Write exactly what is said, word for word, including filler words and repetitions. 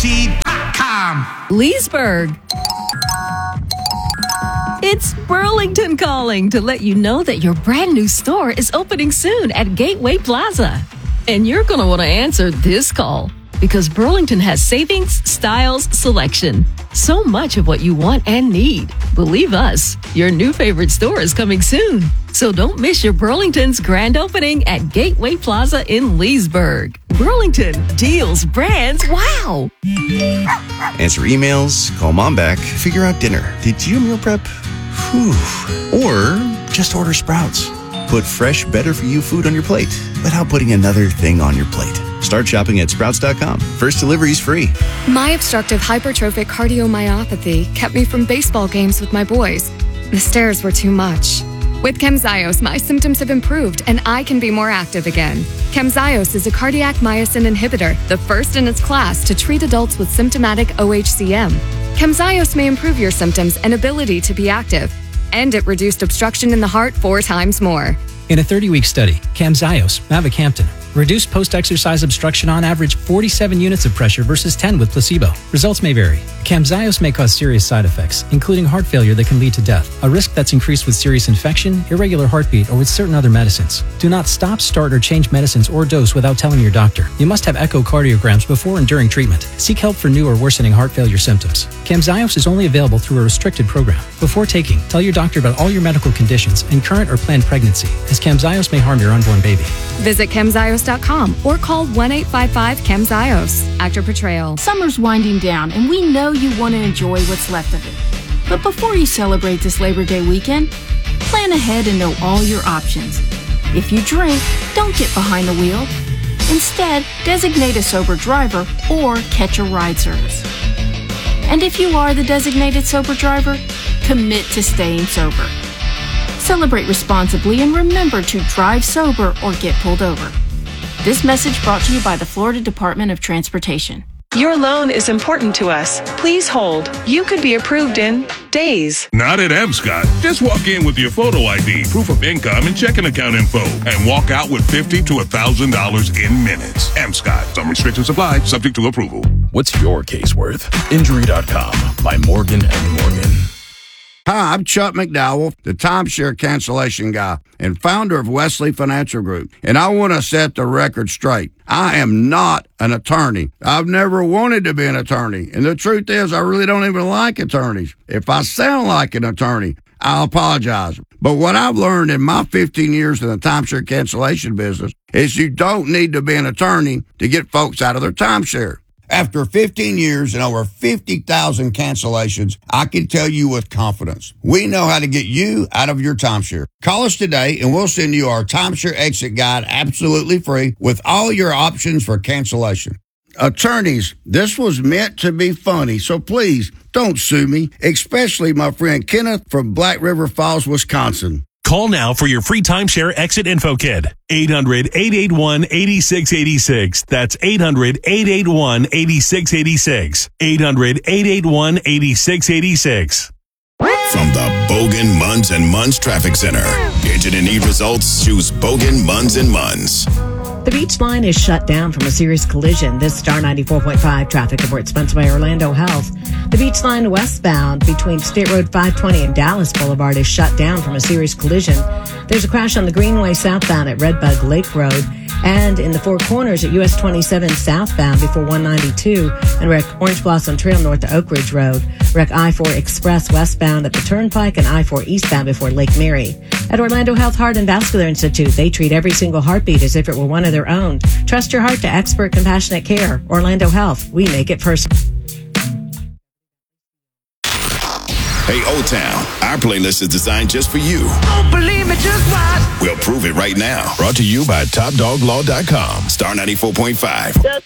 seed dot com. Leesburg. It's Burlington calling to let you know that your brand new store is opening soon at Gateway Plaza. And you're going to want to answer this call because Burlington has savings, styles, selection. So much of what you want and need. Believe us, your new favorite store is coming soon. So don't miss your Burlington's grand opening at Gateway Plaza in Leesburg. Burlington, deals, brands, wow. Answer emails, call mom back, figure out dinner. Did you meal prep? Whew. Or just order Sprouts. Put fresh, better-for-you food on your plate without putting another thing on your plate. Start shopping at sprouts dot com. First delivery is free. My obstructive hypertrophic cardiomyopathy kept me from baseball games with my boys. The stairs were too much. With Camzyos, my symptoms have improved and I can be more active again. Camzyos is a cardiac myosin inhibitor, the first in its class to treat adults with symptomatic O H C M. Camzyos may improve your symptoms and ability to be active, and it reduced obstruction in the heart four times more. In a thirty-week study, Camzyos, mavacamten, reduced post-exercise obstruction on average forty-seven units of pressure versus ten with placebo. Results may vary. Camzyos may cause serious side effects, including heart failure that can lead to death, a risk that's increased with serious infection, irregular heartbeat, or with certain other medicines. Do not stop, start, or change medicines or dose without telling your doctor. You must have echocardiograms before and during treatment. Seek help for new or worsening heart failure symptoms. Camzyos is only available through a restricted program. Before taking, tell your doctor about all your medical conditions and current or planned pregnancy, as Camzyos may harm your unborn baby. Visit camzyos dot com or call one eight five five camzyos. Actor portrayal. Summer's winding down, and we know you want to enjoy what's left of it. But before you celebrate this Labor Day weekend, plan ahead and know all your options. If you drink, don't get behind the wheel. Instead, designate a sober driver or catch a ride service. And if you are the designated sober driver, commit to staying sober. Celebrate responsibly and remember to drive sober or get pulled over. This message brought to you by the Florida Department of Transportation. Your loan is important to us. Please hold. You could be approved in days. Not at M. Scott. Just walk in with your photo I D, proof of income, and checking account info, and walk out with fifty to one thousand dollars in minutes. M. Scott. Some restrictions apply, subject to approval. What's your case worth? Injury dot com by Morgan and Morgan. Hi, I'm Chuck McDowell, the timeshare cancellation guy and founder of Wesley Financial Group. And I want to set the record straight. I am not an attorney. I've never wanted to be an attorney. And the truth is, I really don't even like attorneys. If I sound like an attorney, I'll apologize. But what I've learned in my fifteen years in the timeshare cancellation business is you don't need to be an attorney to get folks out of their timeshare. After fifteen years and over fifty thousand cancellations, I can tell you with confidence, we know how to get you out of your timeshare. Call us today and we'll send you our timeshare exit guide absolutely free with all your options for cancellation. Attorneys, this was meant to be funny, so please don't sue me, especially my friend Kenneth from Black River Falls, Wisconsin. Call now for your free timeshare exit info kit. eight hundred, eight eight one, eight six eight six. That's eight hundred, eight eight one, eight six eight six. eight hundred, eight eight one, eight six eight six. From the Bogan Munz and Munz Traffic Center. Agent in need results, choose Bogan Munz and Munz. The Beach Line is shut down from a serious collision. This Star ninety-four point five traffic report sponsored by Orlando Health. The Beach Line westbound between State Road five twenty and Dallas Boulevard is shut down from a serious collision. There's a crash on the Greenway southbound at Redbug Lake Road and in the Four Corners at U S twenty-seven southbound before one ninety-two and wreck Orange Blossom Trail north of Oak Ridge Road. Wreck I four Express westbound at the Turnpike and I four eastbound before Lake Mary. At Orlando Health Heart and Vascular Institute, they treat every single heartbeat as if it were one of their own. Trust your heart to expert, compassionate care. Orlando Health, we make it personal. Hey, O-Town, our playlist is designed just for you. Don't believe me, just watch. We'll prove it right now. Brought to you by Top Dog Law dot com. Star ninety-four point five.